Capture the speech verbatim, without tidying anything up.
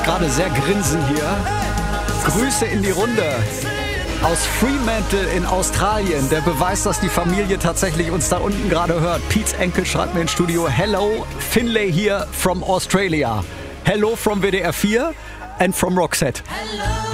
gerade sehr grinsen hier. Grüße in die Runde aus Fremantle in Australien. Der Beweis, dass die Familie tatsächlich uns da unten gerade hört. Piets Enkel schreibt mir ins Studio: Hello, Finlay here from Australia. Hello from W D R vier and from Roxette.